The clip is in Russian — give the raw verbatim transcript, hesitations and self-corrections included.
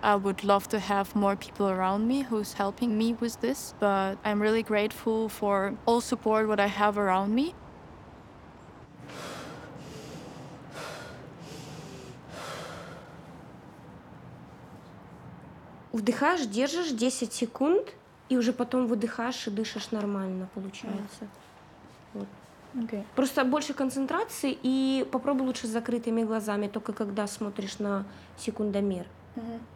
I would love to have more people around me who's helping me with this, but I'm really grateful for all support what I have around me. Вдыхаешь, держишь десять секунд, и уже потом выдыхаешь и дышишь нормально, получается. Mm. Вот. Okay. Просто больше концентрации, и попробуй лучше с закрытыми глазами, только когда смотришь на секундомер. Mm-hmm.